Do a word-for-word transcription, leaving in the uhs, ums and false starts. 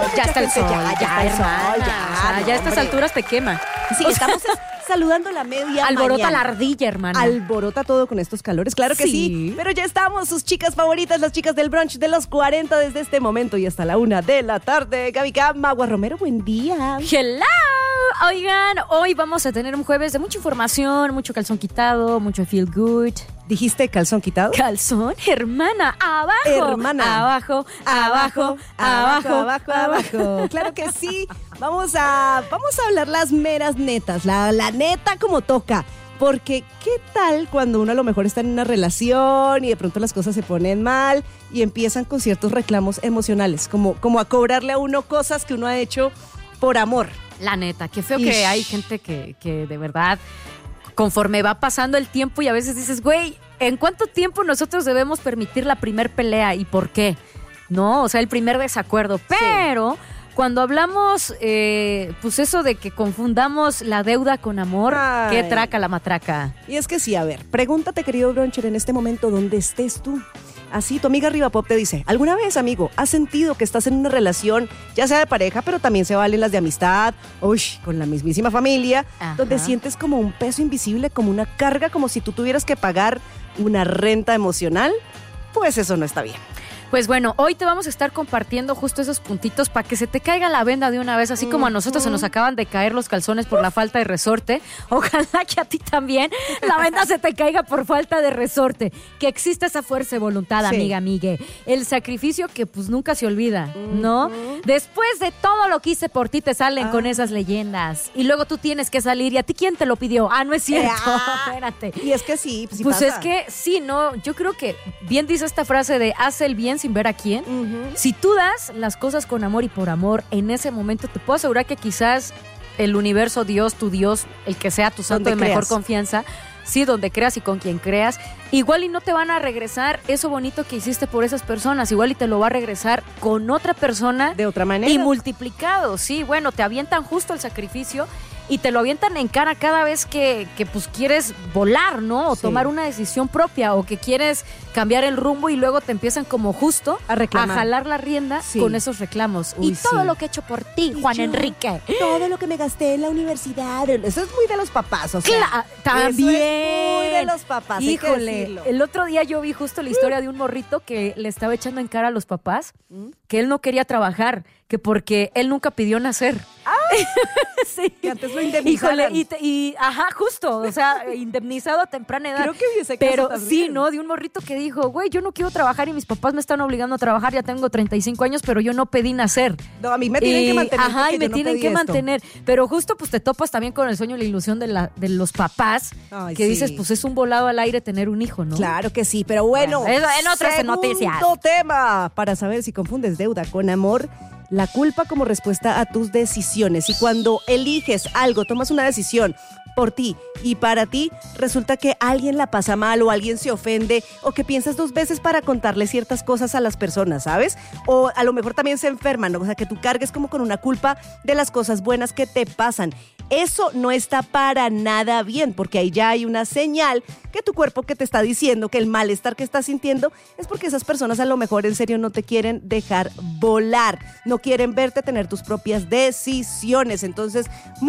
Ya está el sol, Ya, ya, ya, el hermana, sol, o sea, ya, ya a estas hombre. alturas te quema. Sí, estamos saludando la media Alborota mañana. la ardilla, hermana. Alborota todo con estos calores, claro que sí. Sí. Pero ya estamos, sus chicas favoritas, las chicas del brunch de los cuarenta desde este momento y hasta la una de la tarde. Gaby Cam, Magua Romero, buen día. Hello. Oigan, hoy vamos a tener un jueves de mucha información, mucho calzón quitado, mucho feel good. ¿Dijiste calzón quitado? Calzón, hermana, abajo. Hermana. Abajo, abajo, abajo, abajo, abajo. Claro que sí. Vamos a, vamos a hablar las meras netas, la, la neta como toca. Porque, ¿qué tal cuando uno a lo mejor está en una relación y de pronto las cosas se ponen mal y empiezan con ciertos reclamos emocionales, como, como a cobrarle a uno cosas que uno ha hecho por amor? La neta, qué feo Ish. que hay gente que, que de verdad, conforme va pasando el tiempo y a veces dices, güey, ¿en cuánto tiempo nosotros debemos permitir la primer pelea y por qué? No, o sea, el primer desacuerdo. Pero cuando hablamos, eh, pues eso de que confundamos la deuda con amor, Ay. ¿qué traca la matraca? Y es que sí, a ver, pregúntate, querido bruncher, en este momento, ¿dónde estés tú? Así, tu amiga Riva Pop te dice, ¿alguna vez, amigo, has sentido que estás en una relación, ya sea de pareja, pero también se valen las de amistad, uy, con la mismísima familia, Ajá. donde sientes como un peso invisible, como una carga, como si tú tuvieras que pagar una renta emocional? Pues eso no está bien. Pues bueno, hoy te vamos a estar compartiendo justo esos puntitos para que se te caiga la venda de una vez, así como a nosotros se nos acaban de caer los calzones por la falta de resorte. Ojalá que a ti también la venda se te caiga por falta de resorte. Que exista esa fuerza de voluntad, Sí. amiga, amigue. El sacrificio que pues nunca se olvida, ¿no? Después de todo lo que hice por ti te salen Ah. con esas leyendas. Y luego tú tienes que salir. ¿Y a ti quién te lo pidió? Ah, no es cierto. Ah. Espérate. Y es que sí, pues, sí Pues pasa. es que sí, no, yo creo que bien dice esta frase de haz el bien sin ver a quién. Ujú. Si tú das las cosas con amor y por amor, en ese momento te puedo asegurar que quizás el universo, Dios, tu Dios, el que sea tu santo Donde de mejor creas. confianza, sí, donde creas y con quien creas, igual y no te van a regresar eso bonito que hiciste por esas personas, igual y te lo va a regresar con otra persona De otra manera. y multiplicado, sí, bueno, te avientan justo el sacrificio y te lo avientan en cara cada vez que, que pues quieres volar, ¿no? O Sí. tomar una decisión propia o que quieres cambiar el rumbo y luego te empiezan como justo A reclamar. jalar la rienda Sí. con esos reclamos. Uy, y todo sí. lo que he hecho por ti, Y Juan yo, Enrique. Todo lo que me gasté en la universidad. Eso es muy de los papás, o sea. Cla- también. Eso es muy de los papás, hay que Híjole, decirlo. el otro día yo vi justo la historia de un morrito que le estaba echando en cara a los papás que él no quería trabajar, que porque él nunca pidió nacer. Sí. Que antes lo indemnizaran. Híjole, y, te- y ajá, justo, o sea, indemnizado a temprana edad. Creo que vi ese caso Pero también. sí, ¿no? De un morrito que dijo, güey, yo no quiero trabajar y mis papás me están obligando a trabajar, ya tengo treinta y cinco años, pero yo no pedí nacer. No, a mí me tienen Y- que mantener. Ajá, porque y me yo no tienen pedí que esto. mantener. Pero justo pues te topas también con el sueño y la ilusión de, la, de los papás, Ay, que sí. dices, pues es un volado al aire tener un hijo, ¿no? Claro que sí, pero bueno. Bueno, eso en otras segundo noticias. tema para saber si confundes deuda con amor. La culpa como respuesta a tus decisiones. Y cuando eliges algo, tomas una decisión por ti y para ti, resulta que alguien la pasa mal o alguien se ofende o que piensas dos veces para contarle ciertas cosas a las personas, ¿sabes? O a lo mejor también se enferman, ¿no? O sea, que tú cargues como con una culpa de las cosas buenas que te pasan. Eso no está para nada bien, porque ahí ya hay una señal que tu cuerpo que te está diciendo que el malestar que estás sintiendo es porque esas personas a lo mejor en serio no te quieren dejar volar, no quieren verte tener tus propias decisiones. Entonces,